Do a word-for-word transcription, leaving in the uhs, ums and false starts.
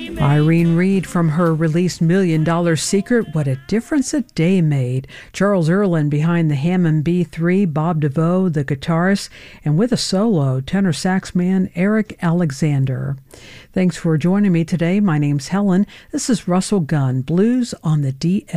Irene Reed from her released Million Dollar Secret, What a Difference a Day Made. Charles Earland behind the Hammond B three, Bob DeVoe, the guitarist, and with a solo, tenor sax man Eric Alexander. Thanks for joining me today. My name's Helen. This is Russell Gunn, Blues on the D